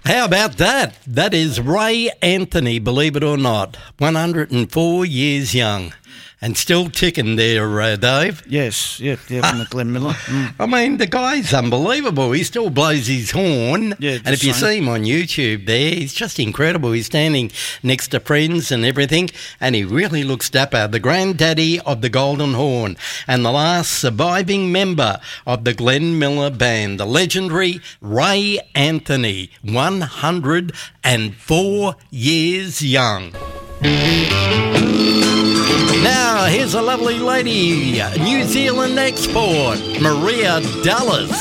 How about that? That is Ray Anthony, believe it or not. 104 years young. And still ticking there, Dave. Yes, from the Glenn Miller. I mean, the guy's unbelievable. He still blows his horn. Yeah, and if you see him on YouTube there, he's just incredible. He's standing next to friends and everything, and he really looks dapper. The granddaddy of the Golden Horn and the last surviving member of the Glenn Miller Band, the legendary Ray Anthony, 104 years young. Now, here's a lovely lady, New Zealand export, Maria Dallas.